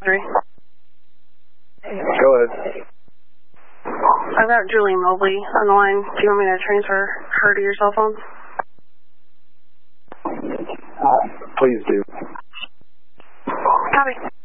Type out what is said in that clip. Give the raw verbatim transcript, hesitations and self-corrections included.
three. Go ahead. I've got Julie Mobley on the line. Do you want me to transfer her to your cell phone? Uh, please do. Copy.